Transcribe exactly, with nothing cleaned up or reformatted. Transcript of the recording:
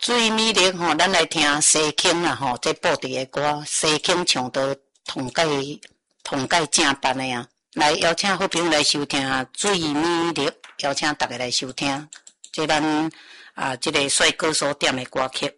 水美丽吼，咱来听西庆啦吼，这布置的歌，西庆唱到同介同介正版的啊！来邀请好朋友来收听水美丽，邀请大家来收听，这咱啊这个帅歌手点的歌曲。